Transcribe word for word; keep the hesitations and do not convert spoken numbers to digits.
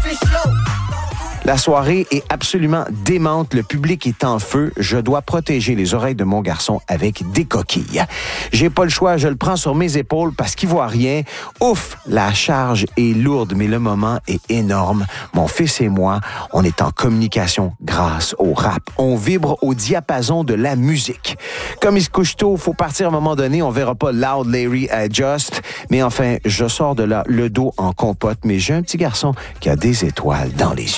La soirée est absolument démente. Le public est en feu. Je dois protéger les oreilles de mon garçon avec des coquilles. J'ai pas le choix. Je le prends sur mes épaules parce qu'il voit rien. Ouf! La charge est lourde, mais le moment est énorme. Mon fils et moi, on est en communication grâce au rap. On vibre au diapason de la musique. Comme il se couche tôt, faut partir à un moment donné. On verra pas Loud Larry Adjust. Mais enfin, je sors de là le dos en compote. Mais j'ai un petit garçon qui a des étoiles dans les yeux.